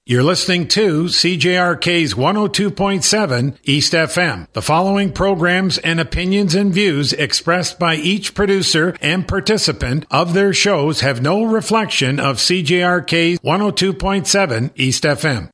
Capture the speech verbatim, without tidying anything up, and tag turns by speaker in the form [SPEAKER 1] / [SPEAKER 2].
[SPEAKER 1] You're listening to C J R K's one oh two point seven East F M. The following programs and opinions and views expressed by each producer and participant of their shows have no reflection of C J R K's one oh two point seven East F M.